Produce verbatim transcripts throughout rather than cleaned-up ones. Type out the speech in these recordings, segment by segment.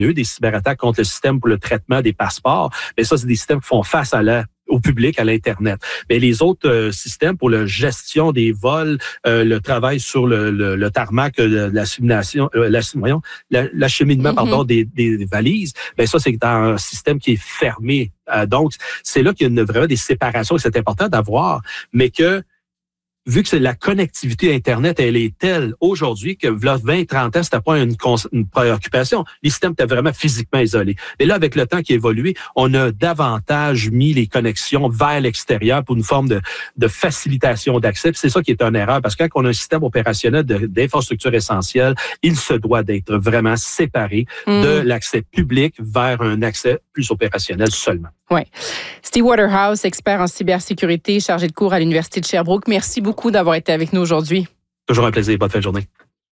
des cyberattaques contre le système pour le traitement des passeports. Mais ça, c'est des systèmes qui font face à la au public, à l'Internet. Mais les autres euh, systèmes pour la gestion des vols, euh, le travail sur le, le, le tarmac, euh, l'assimilation, euh, l'acheminement, mm-hmm. pardon, des, des valises, ben ça, c'est dans un système qui est fermé. Euh, donc, c'est là qu'il y a une, vraiment des séparations que c'est important d'avoir, mais que vu que c'est la connectivité Internet, elle est telle aujourd'hui que là, vingt, trente ans, c'était pas une, une préoccupation. Les systèmes étaient vraiment physiquement isolés. Mais là, avec le temps qui a évolué, on a davantage mis les connexions vers l'extérieur pour une forme de, de facilitation d'accès. Puis c'est ça qui est une erreur, parce que quand on a un système opérationnel de, d'infrastructure essentielle, il se doit d'être vraiment séparé mmh. de l'accès public vers un accès plus opérationnel seulement. Oui. Steve Waterhouse, expert en cybersécurité, chargé de cours à l'Université de Sherbrooke. Merci beaucoup d'avoir été avec nous aujourd'hui. Toujours un plaisir. Bonne fin de journée.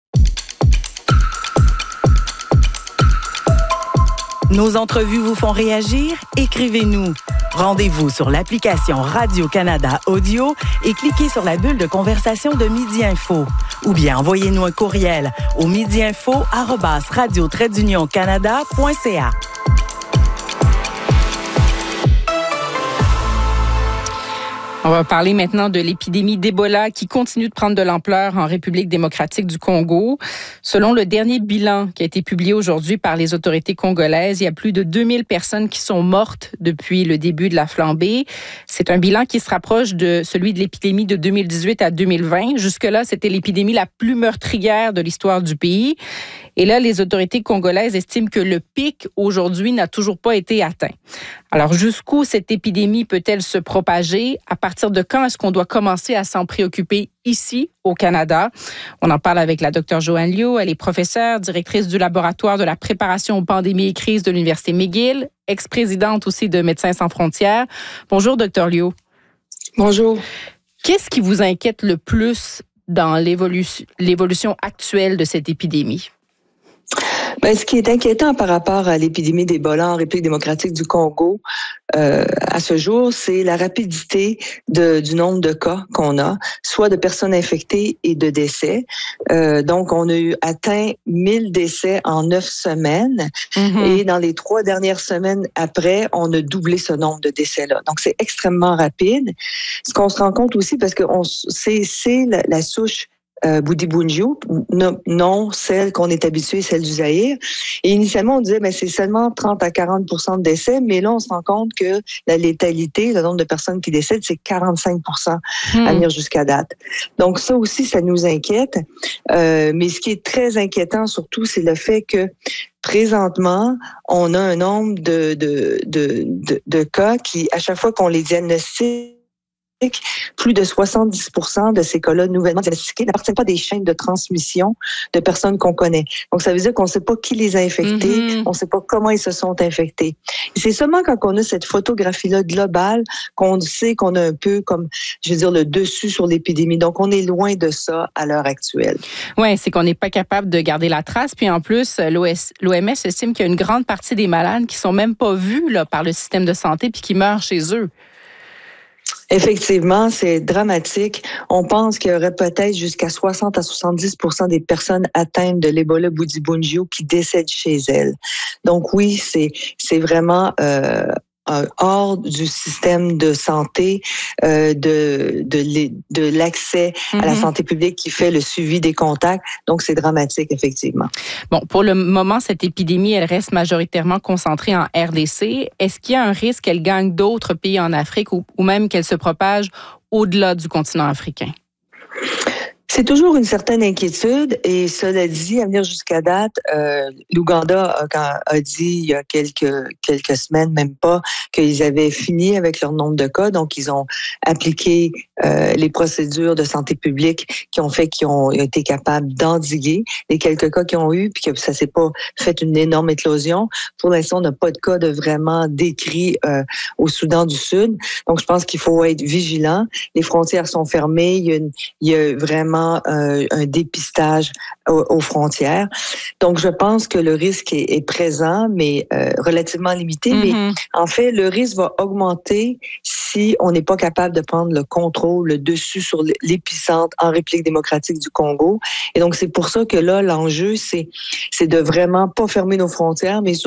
Nos entrevues vous font réagir? Écrivez-nous. Rendez-vous sur l'application Radio-Canada Audio et cliquez sur la bulle de conversation de Midi Info. Ou bien envoyez-nous un courriel au midiinfo arobase radio trait d'union canada point c a. On va parler maintenant de l'épidémie d'Ebola qui continue de prendre de l'ampleur en République démocratique du Congo. Selon le dernier bilan qui a été publié aujourd'hui par les autorités congolaises, il y a plus de deux mille personnes qui sont mortes depuis le début de la flambée. C'est un bilan qui se rapproche de celui de l'épidémie de deux mille dix-huit à deux mille vingt. Jusque-là, c'était l'épidémie la plus meurtrière de l'histoire du pays. Et là, les autorités congolaises estiment que le pic aujourd'hui n'a toujours pas été atteint. Alors, jusqu'où cette épidémie peut-elle se propager? À partir de quand est-ce qu'on doit commencer à s'en préoccuper ici, au Canada? On en parle avec la docteure Joanne Liu. Elle est professeure, directrice du laboratoire de la préparation aux pandémies et crises de l'Université McGill, ex-présidente aussi de Médecins sans frontières. Bonjour, docteur Liu. Bonjour. Qu'est-ce qui vous inquiète le plus dans l'évolution, l'évolution actuelle de cette épidémie? Ben, ce qui est inquiétant par rapport à l'épidémie d'Ebola en République démocratique du Congo, euh, à ce jour, c'est la rapidité de, du nombre de cas qu'on a, soit de personnes infectées et de décès. Euh, donc, on a eu atteint mille décès en neuf semaines mm-hmm. et dans les trois dernières semaines après, on a doublé ce nombre de décès-là. Donc, c'est extrêmement rapide. Ce qu'on se rend compte aussi, parce que on, c'est, c'est la, la souche Euh, Bundibugyo, non, non celle qu'on est habitué, celle du Zaïre. Et initialement, on disait, ben, c'est seulement trente à quarante pour cent de décès, mais là, on se rend compte que la létalité, le nombre de personnes qui décèdent, c'est quarante-cinq pour cent mmh. à venir jusqu'à date. Donc, ça aussi, ça nous inquiète. Euh, mais ce qui est très inquiétant, surtout, c'est le fait que présentement, on a un nombre de, de, de, de, de cas qui, à chaque fois qu'on les diagnostique, plus de soixante-dix pour cent de ces cas-là nouvellement diagnostiqués n'appartiennent pas à des chaînes de transmission de personnes qu'on connaît. Donc, ça veut dire qu'on ne sait pas qui les a infectés, mm-hmm. on ne sait pas comment ils se sont infectés. Et c'est seulement quand on a cette photographie-là globale qu'on sait qu'on a un peu, comme, je veux dire, le dessus sur l'épidémie. Donc, on est loin de ça à l'heure actuelle. Oui, c'est qu'on n'est pas capable de garder la trace. Puis en plus, l'O M S estime qu'il y a une grande partie des malades qui ne sont même pas vus là, par le système de santé puis qui meurent chez eux. Effectivement, c'est dramatique. On pense qu'il y aurait peut-être jusqu'à soixante à soixante-dix pour cent des personnes atteintes de l'Ebola Bundibugyo qui décèdent chez elles. Donc oui, c'est c'est vraiment euh, hors du système de santé, euh, de, de, de l'accès mm-hmm. à la santé publique qui fait le suivi des contacts. Donc, c'est dramatique, effectivement. Bon, pour le moment, cette épidémie, elle reste majoritairement concentrée en R D C. Est-ce qu'il y a un risque qu'elle gagne d'autres pays en Afrique ou, ou même qu'elle se propage au-delà du continent africain? C'est toujours une certaine inquiétude et cela dit, à venir jusqu'à date, euh, l'Ouganda a, a dit il y a quelques quelques semaines, même pas, qu'ils avaient fini avec leur nombre de cas. Donc, ils ont appliqué euh, les procédures de santé publique qui ont fait qu'ils ont été capables d'endiguer les quelques cas qu'ils ont eu, puis que ça s'est pas fait une énorme éclosion. Pour l'instant, on n'a pas de cas de vraiment décrits euh, au Soudan du Sud. Donc, je pense qu'il faut être vigilant. Les frontières sont fermées. Il y a, une, il y a vraiment vraiment euh, un dépistage aux, aux frontières. Donc, je pense que le risque est, est présent, mais euh, relativement limité. Mm-hmm. Mais en fait, le risque va augmenter si on n'est pas capable de prendre le contrôle, le dessus sur l'épicentre en République démocratique du Congo. Et donc, c'est pour ça que là, l'enjeu, c'est, c'est de vraiment pas fermer nos frontières, mais